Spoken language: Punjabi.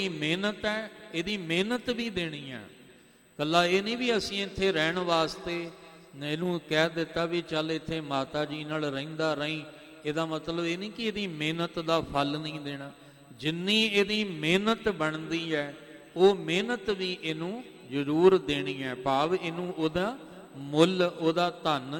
ਮਿਹਨਤ ਹੈ, ਇਹਦੀ ਮਿਹਨਤ ਵੀ ਦੇਣੀ ਹੈ। ਇਕੱਲਾ ਇਹ ਨਹੀਂ ਵੀ ਅਸੀਂ ਇੱਥੇ ਰਹਿਣ ਵਾਸਤੇ ਇਹਨੂੰ ਕਹਿ ਦਿੱਤਾ ਵੀ ਚੱਲ ਇੱਥੇ ਮਾਤਾ ਜੀ ਨਾਲ ਰਹਿੰਦਾ ਰਹੀਂ, ਇਹਦਾ ਮਤਲਬ ਇਹ ਨਹੀਂ ਕਿ ਇਹਦੀ ਮਿਹਨਤ ਦਾ ਫਲ ਨਹੀਂ ਦੇਣਾ। ਜਿੰਨੀ ਇਹਦੀ ਮਿਹਨਤ ਬਣਦੀ ਹੈ ਉਹ ਮਿਹਨਤ ਵੀ ਇਹਨੂੰ ਜ਼ਰੂਰ ਦੇਣੀ ਹੈ, ਭਾਵ ਇਹਨੂੰ ਉਹਦਾ ਮੁੱਲ, ਉਹਦਾ ਧਨ